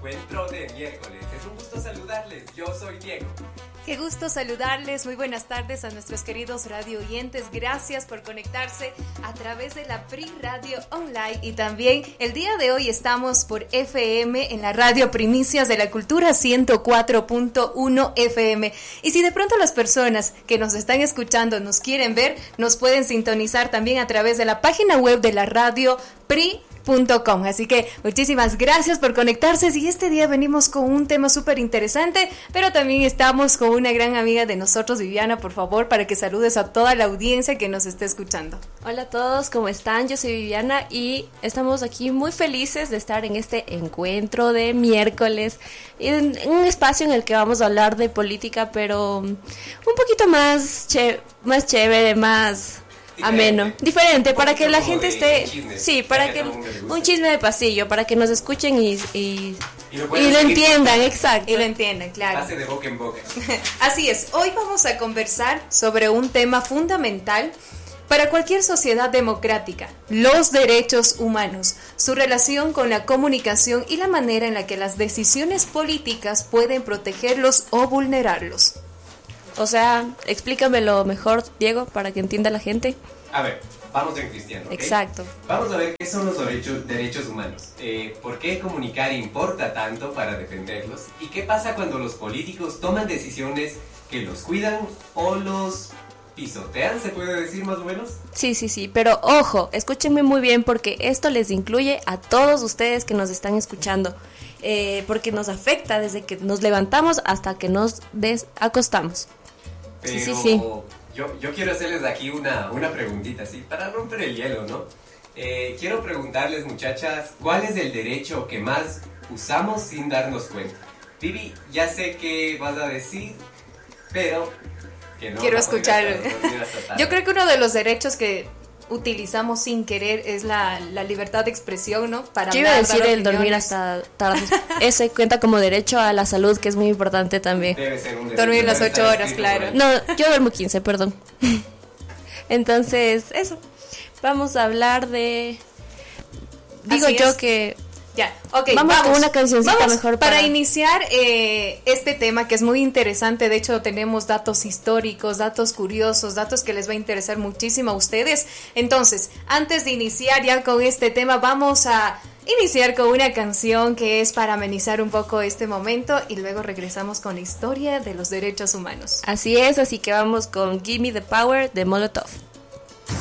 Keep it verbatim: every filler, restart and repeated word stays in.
encuentro de miércoles. Es un gusto saludarles, yo soy Diego. Qué gusto saludarles, muy buenas tardes a nuestros queridos radio oyentes, gracias por conectarse a través de la Pri Radio Online y también el día de hoy estamos por F M en la radio Primicias de la Cultura ciento cuatro punto uno F M y si de pronto las personas que nos están escuchando nos quieren ver, nos pueden sintonizar también a través de la página web de la radio Pri Punto com. Así que muchísimas gracias por conectarse y este día venimos con un tema súper interesante, pero también estamos con una gran amiga de nosotros, Viviana, por favor, para que saludes a toda la audiencia que nos esté escuchando. Hola a todos, ¿cómo están? Yo soy Viviana y estamos aquí muy felices de estar en este encuentro de miércoles, en, en un espacio en el que vamos a hablar de política, pero un poquito más, che, más chévere, más... Diferente. Ameno, diferente, para que la gente esté, chismes, sí, para que, un chisme de pasillo, para que nos escuchen y, y, y lo, y lo entiendan, exacto. Y lo entiendan, claro. Pase de boca en boca. Así es, hoy vamos a conversar sobre un tema fundamental para cualquier sociedad democrática, los derechos humanos, su relación con la comunicación y la manera en la que las decisiones políticas pueden protegerlos o vulnerarlos. O sea, explícamelo mejor, Diego, para que entienda la gente. A ver, vamos en cristiano, ¿okay? Exacto. Vamos a ver qué son los derechos, derechos humanos. Eh, ¿Por qué comunicar importa tanto para defenderlos? ¿Y qué pasa cuando los políticos toman decisiones que los cuidan o los pisotean, se puede decir más o menos? Sí, sí, sí, pero ojo, escúchenme muy bien porque esto les incluye a todos ustedes que nos están escuchando. Eh, porque nos afecta desde que nos levantamos hasta que nos desacostamos. Pero sí, sí, sí. Yo, yo quiero hacerles aquí una, una preguntita, ¿sí? Para romper el hielo, ¿no? Eh, quiero preguntarles, muchachas, ¿cuál es el derecho que más usamos sin darnos cuenta? Vivi, ya sé qué vas a decir, pero que no. Quiero escuchar. Yo creo que uno de los derechos que utilizamos sin querer es la, la libertad de expresión, ¿no? Para Yo iba a decir el dormir hasta tarde. Ese cuenta como derecho a la salud, que es muy importante también. Debe ser un derecho. Dormir las ocho horas, claro. No, yo duermo quince, perdón. Entonces, eso. Vamos a hablar de... Digo yo que... Ya, ok, vamos, vamos con una cancioncita vamos mejor para, para iniciar eh, este tema que es muy interesante. De hecho tenemos datos históricos, datos curiosos, datos que les va a interesar muchísimo a ustedes. Entonces, antes de iniciar ya con este tema, vamos a iniciar con una canción que es para amenizar un poco este momento y luego regresamos con la historia de los derechos humanos. Así es, así que vamos con Give Me the Power de Molotov.